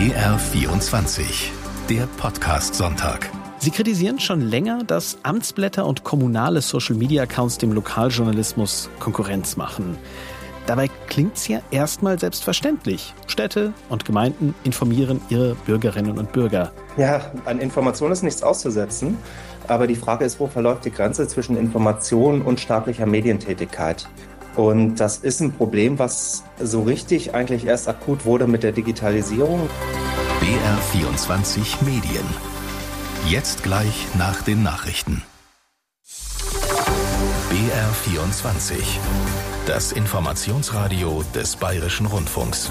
BR24, der Podcast-Sonntag. Sie kritisieren schon länger, dass Amtsblätter und kommunale Social-Media-Accounts dem Lokaljournalismus Konkurrenz machen. Dabei klingt's ja erstmal selbstverständlich. Städte und Gemeinden informieren ihre Bürgerinnen und Bürger. Ja, an Information ist nichts auszusetzen. Aber die Frage ist, wo verläuft die Grenze zwischen Information und staatlicher Medientätigkeit? Und das ist ein Problem, was so richtig eigentlich erst akut wurde mit der Digitalisierung. BR24 Medien. Jetzt gleich nach den Nachrichten. BR24. Das Informationsradio des Bayerischen Rundfunks.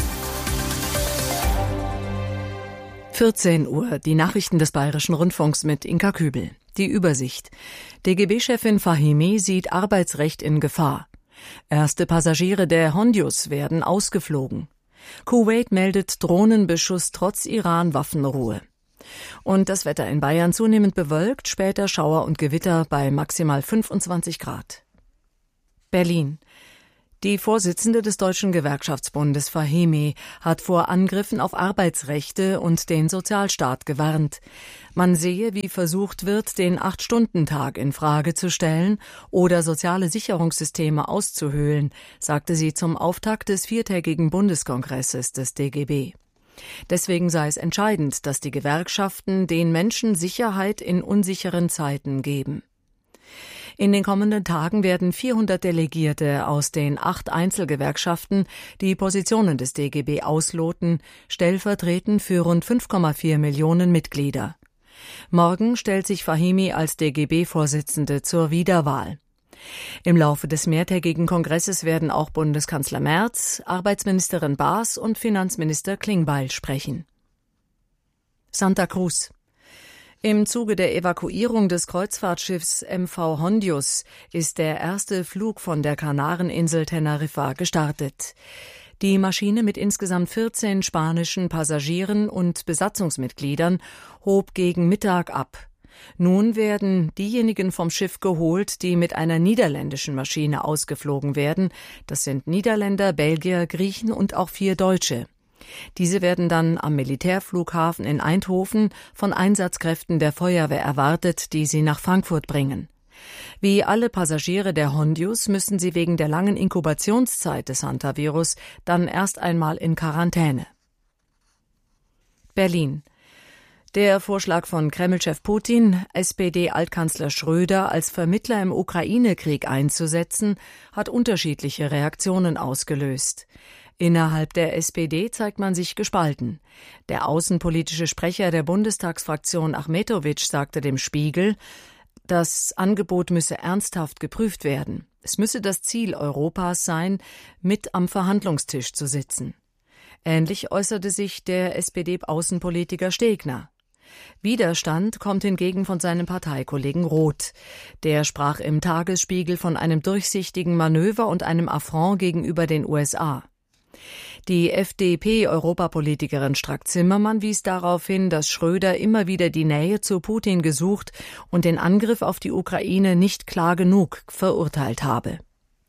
14 Uhr, die Nachrichten des Bayerischen Rundfunks mit Inka Kübel. Die Übersicht. DGB-Chefin Fahimi sieht Arbeitsrecht in Gefahr. Erste Passagiere der Hondius werden ausgeflogen. Kuwait meldet Drohnenbeschuss trotz Iran-Waffenruhe. Und das Wetter in Bayern zunehmend bewölkt, später Schauer und Gewitter bei maximal 25 Grad. Berlin. Die Vorsitzende des Deutschen Gewerkschaftsbundes Fahimi hat vor Angriffen auf Arbeitsrechte und den Sozialstaat gewarnt. Man sehe, wie versucht wird, den 8-Stunden-Tag in Frage zu stellen oder soziale Sicherungssysteme auszuhöhlen, sagte sie zum Auftakt des 4-tägigen Bundeskongresses des DGB. Deswegen sei es entscheidend, dass die Gewerkschaften den Menschen Sicherheit in unsicheren Zeiten geben. In den kommenden Tagen werden 400 Delegierte aus den 8 Einzelgewerkschaften die Positionen des DGB ausloten, stellvertretend für rund 5,4 Millionen Mitglieder. Morgen stellt sich Fahimi als DGB-Vorsitzende zur Wiederwahl. Im Laufe des mehrtägigen Kongresses werden auch Bundeskanzler Merz, Arbeitsministerin Baas und Finanzminister Klingbeil sprechen. Santa Cruz. Im Zuge der Evakuierung des Kreuzfahrtschiffs MV Hondius ist der erste Flug von der Kanareninsel Teneriffa gestartet. Die Maschine mit insgesamt 14 spanischen Passagieren und Besatzungsmitgliedern hob gegen Mittag ab. Nun werden diejenigen vom Schiff geholt, die mit einer niederländischen Maschine ausgeflogen werden. Das sind Niederländer, Belgier, Griechen und auch 4 Deutsche. Diese werden dann am Militärflughafen in Eindhoven von Einsatzkräften der Feuerwehr erwartet, die sie nach Frankfurt bringen. Wie alle Passagiere der Hondius müssen sie wegen der langen Inkubationszeit des Hantavirus dann erst einmal in Quarantäne. Berlin. Der Vorschlag von Kreml-Chef Putin, SPD-Altkanzler Schröder als Vermittler im Ukraine-Krieg einzusetzen, hat unterschiedliche Reaktionen ausgelöst. Innerhalb der SPD zeigt man sich gespalten. Der außenpolitische Sprecher der Bundestagsfraktion Achmetowitsch sagte dem Spiegel, das Angebot müsse ernsthaft geprüft werden. Es müsse das Ziel Europas sein, mit am Verhandlungstisch zu sitzen. Ähnlich äußerte sich der SPD-Außenpolitiker Stegner. Widerstand kommt hingegen von seinem Parteikollegen Roth. Der sprach im Tagesspiegel von einem durchsichtigen Manöver und einem Affront gegenüber den USA. Die FDP-Europapolitikerin Strack-Zimmermann wies darauf hin, dass Schröder immer wieder die Nähe zu Putin gesucht und den Angriff auf die Ukraine nicht klar genug verurteilt habe.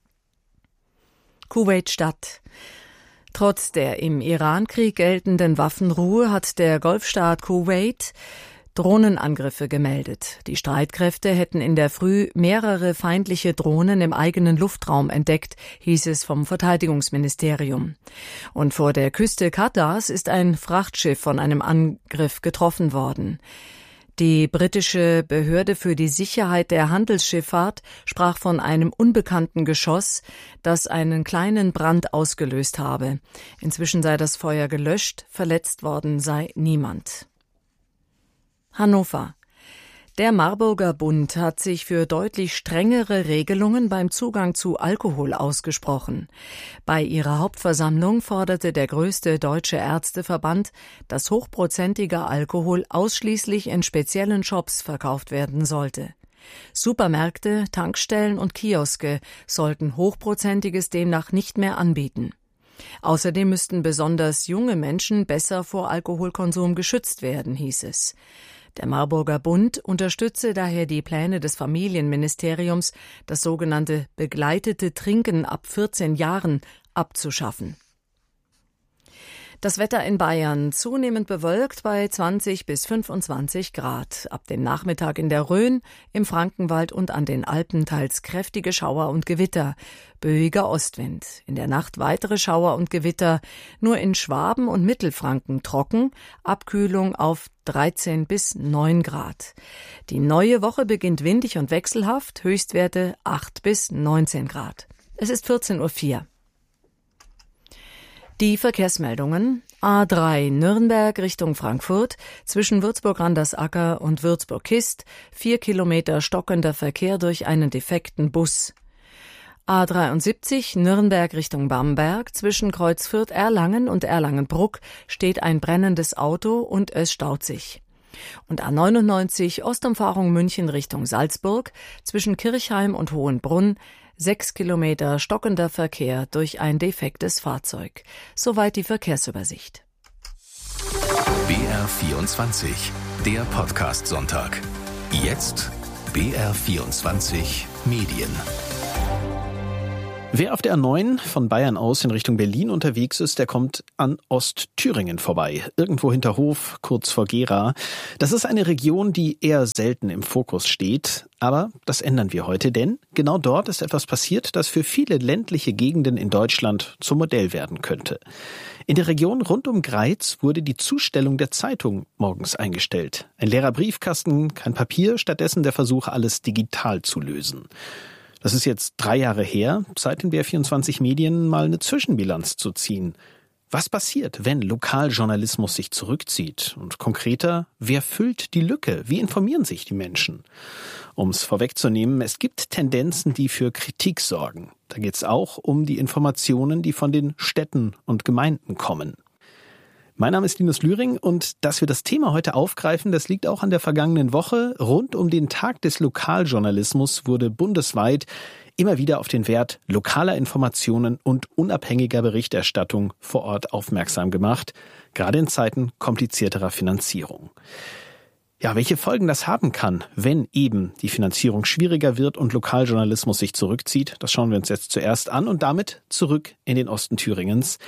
Kuwait-Stadt. Trotz der im Iran-Krieg geltenden Waffenruhe hat der Golfstaat Kuwait Drohnenangriffe gemeldet. Die Streitkräfte hätten in der Früh mehrere feindliche Drohnen im eigenen Luftraum entdeckt, hieß es vom Verteidigungsministerium. Und vor der Küste Katars ist ein Frachtschiff von einem Angriff getroffen worden. Die britische Behörde für die Sicherheit der Handelsschifffahrt sprach von einem unbekannten Geschoss, das einen kleinen Brand ausgelöst habe. Inzwischen sei das Feuer gelöscht, verletzt worden sei niemand. Hannover. Der Marburger Bund hat sich für deutlich strengere Regelungen beim Zugang zu Alkohol ausgesprochen. Bei ihrer Hauptversammlung forderte der größte deutsche Ärzteverband, dass hochprozentiger Alkohol ausschließlich in speziellen Shops verkauft werden sollte. Supermärkte, Tankstellen und Kioske sollten Hochprozentiges demnach nicht mehr anbieten. Außerdem müssten besonders junge Menschen besser vor Alkoholkonsum geschützt werden, hieß es. Der Marburger Bund unterstütze daher die Pläne des Familienministeriums, das sogenannte begleitete Trinken ab 14 Jahren abzuschaffen. Das Wetter in Bayern zunehmend bewölkt bei 20 bis 25 Grad. Ab dem Nachmittag in der Rhön, im Frankenwald und an den Alpen teils kräftige Schauer und Gewitter. Böiger Ostwind. In der Nacht weitere Schauer und Gewitter. Nur in Schwaben und Mittelfranken trocken. Abkühlung auf 13 bis 9 Grad. Die neue Woche beginnt windig und wechselhaft. Höchstwerte 8 bis 19 Grad. Es ist 14:04 Uhr. Die Verkehrsmeldungen. A3 Nürnberg Richtung Frankfurt, zwischen Würzburg-Randersacker und Würzburg-Kist, 4 Kilometer stockender Verkehr durch einen defekten Bus. A73 Nürnberg Richtung Bamberg, zwischen Kreuz Fürth-Erlangen und Erlangen-Bruck steht ein brennendes Auto und es staut sich. Und A99 Ostumfahrung München Richtung Salzburg, zwischen Kirchheim und Hohenbrunn, 6 Kilometer stockender Verkehr durch ein defektes Fahrzeug. Soweit die Verkehrsübersicht. BR24, der Podcast-Sonntag. Jetzt BR24 Medien. Wer auf der A9 von Bayern aus in Richtung Berlin unterwegs ist, der kommt an Ostthüringen vorbei. Irgendwo hinter Hof, kurz vor Gera. Das ist eine Region, die eher selten im Fokus steht. Aber das ändern wir heute, denn genau dort ist etwas passiert, das für viele ländliche Gegenden in Deutschland zum Modell werden könnte. In der Region rund um Greiz wurde die Zustellung der Zeitung morgens eingestellt. Ein leerer Briefkasten, kein Papier, stattdessen der Versuch, alles digital zu lösen. Das ist jetzt 3 Jahre her, Zeit in BR24 Medien mal eine Zwischenbilanz zu ziehen. Was passiert, wenn Lokaljournalismus sich zurückzieht? Und konkreter, wer füllt die Lücke? Wie informieren sich die Menschen? Um es vorwegzunehmen, es gibt Tendenzen, die für Kritik sorgen. Da geht es auch um die Informationen, die von den Städten und Gemeinden kommen. Mein Name ist Linus Lühring und dass wir das Thema heute aufgreifen, das liegt auch an der vergangenen Woche. Rund um den Tag des Lokaljournalismus wurde bundesweit immer wieder auf den Wert lokaler Informationen und unabhängiger Berichterstattung vor Ort aufmerksam gemacht, gerade in Zeiten komplizierterer Finanzierung. Ja, welche Folgen das haben kann, wenn eben die Finanzierung schwieriger wird und Lokaljournalismus sich zurückzieht, das schauen wir uns jetzt zuerst an und damit zurück in den Osten Thüringens.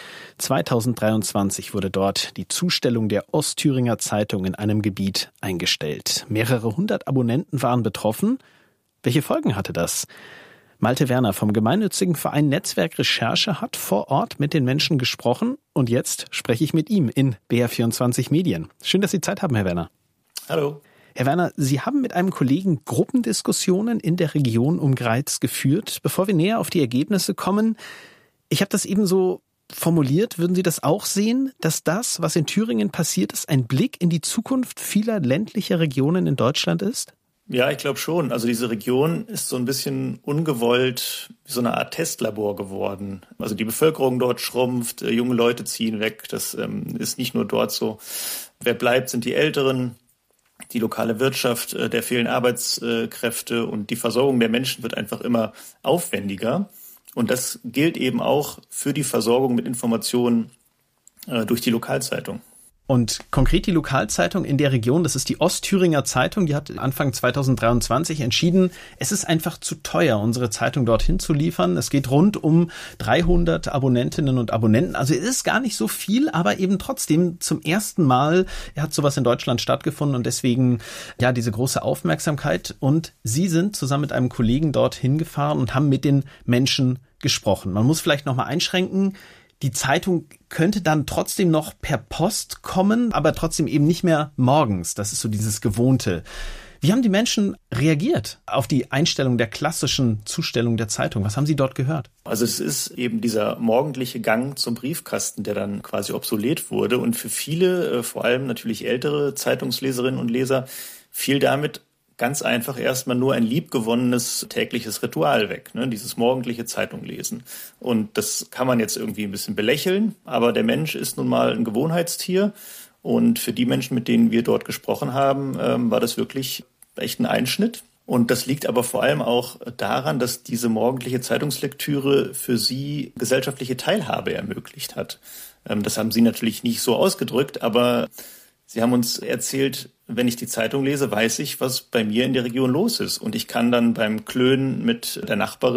2023 wurde dort die Zustellung der Ostthüringer Zeitung in einem Gebiet eingestellt. Mehrere 100 Abonnenten waren betroffen. Welche Folgen hatte das? Malte Werner vom gemeinnützigen Verein Netzwerk Recherche hat vor Ort mit den Menschen gesprochen und jetzt spreche ich mit ihm in BR24 Medien. Schön, dass Sie Zeit haben, Herr Werner. Hallo. Herr Werner, Sie haben mit einem Kollegen Gruppendiskussionen in der Region um Greiz geführt. Bevor wir näher auf die Ergebnisse kommen, ich habe das eben so formuliert, würden Sie das auch sehen, dass das, was in Thüringen passiert ist, ein Blick in die Zukunft vieler ländlicher Regionen in Deutschland ist? Ja, ich glaube schon. Also diese Region ist so ein bisschen ungewollt wie so eine Art Testlabor geworden. Also die Bevölkerung dort schrumpft, junge Leute ziehen weg. Das ist nicht nur dort so. Wer bleibt, sind die Älteren. Die lokale Wirtschaft, der fehlen Arbeitskräfte und die Versorgung der Menschen wird einfach immer aufwendiger. Und das gilt eben auch für die Versorgung mit Informationen durch die Lokalzeitung. Und konkret die Lokalzeitung in der Region, das ist die Ostthüringer Zeitung, die hat Anfang 2023 entschieden, es ist einfach zu teuer, unsere Zeitung dorthin zu liefern. Es geht rund um 300 Abonnentinnen und Abonnenten. Also es ist gar nicht so viel, aber eben trotzdem zum ersten Mal hat sowas in Deutschland stattgefunden und deswegen ja diese große Aufmerksamkeit. Und Sie sind zusammen mit einem Kollegen dorthin gefahren und haben mit den Menschen gesprochen. Man muss vielleicht nochmal einschränken, die Zeitung könnte dann trotzdem noch per Post kommen, aber trotzdem eben nicht mehr morgens. Das ist so dieses Gewohnte. Wie haben die Menschen reagiert auf die Einstellung der klassischen Zustellung der Zeitung? Was haben Sie dort gehört? Also es ist eben dieser morgendliche Gang zum Briefkasten, der dann quasi obsolet wurde. Und für viele, vor allem natürlich ältere Zeitungsleserinnen und Leser, fiel damit ganz einfach erstmal nur ein liebgewonnenes tägliches Ritual weg, ne? Dieses morgendliche Zeitung lesen. Und das kann man jetzt irgendwie ein bisschen belächeln, aber der Mensch ist nun mal ein Gewohnheitstier. Und für die Menschen, mit denen wir dort gesprochen haben, war das wirklich echt ein Einschnitt. Und das liegt aber vor allem auch daran, dass diese morgendliche Zeitungslektüre für sie gesellschaftliche Teilhabe ermöglicht hat. Das haben sie natürlich nicht so ausgedrückt, aber sie haben uns erzählt, wenn ich die Zeitung lese, weiß ich, was bei mir in der Region los ist. Und ich kann dann beim Klönen mit der Nachbarin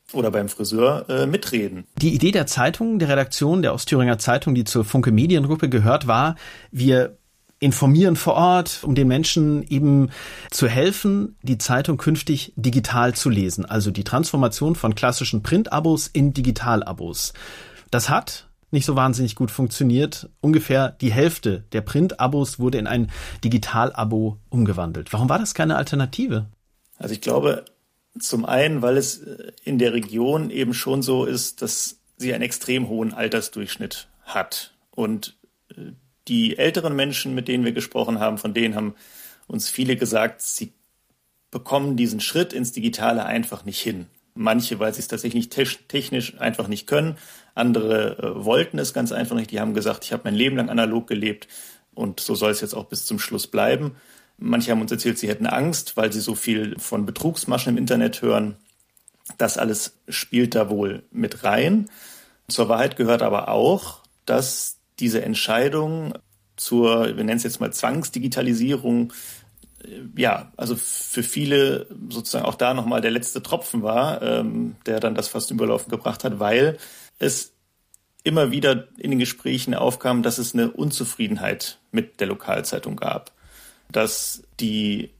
oder beim Friseur mitreden. Die Idee der Zeitung, der Redaktion der Ostthüringer Zeitung, die zur Funke Mediengruppe gehört, war, wir informieren vor Ort, um den Menschen eben zu helfen, die Zeitung künftig digital zu lesen. Also die Transformation von klassischen Print-Abos in Digital-Abos. Das hat nicht so wahnsinnig gut funktioniert. Ungefähr die Hälfte der Print-Abos wurde in ein Digital-Abo umgewandelt. Warum war das keine Alternative? Also ich glaube, zum einen, weil es in der Region eben schon so ist, dass sie einen extrem hohen Altersdurchschnitt hat. Und die älteren Menschen, mit denen wir gesprochen haben, von denen haben uns viele gesagt, sie bekommen diesen Schritt ins Digitale einfach nicht hin. Manche, weil sie es tatsächlich technisch einfach nicht können. Andere wollten es ganz einfach nicht. Die haben gesagt, ich habe mein Leben lang analog gelebt und so soll es jetzt auch bis zum Schluss bleiben. Manche haben uns erzählt, sie hätten Angst, weil sie so viel von Betrugsmaschen im Internet hören. Das alles spielt da wohl mit rein. Zur Wahrheit gehört aber auch, dass diese Entscheidung zur, wir nennen es jetzt mal Zwangsdigitalisierung, ja, also für viele sozusagen auch da nochmal der letzte Tropfen war, der dann das fast überlaufen gebracht hat, weil es immer wieder in den Gesprächen aufkam, dass es eine Unzufriedenheit mit der Lokalzeitung gab. Dass die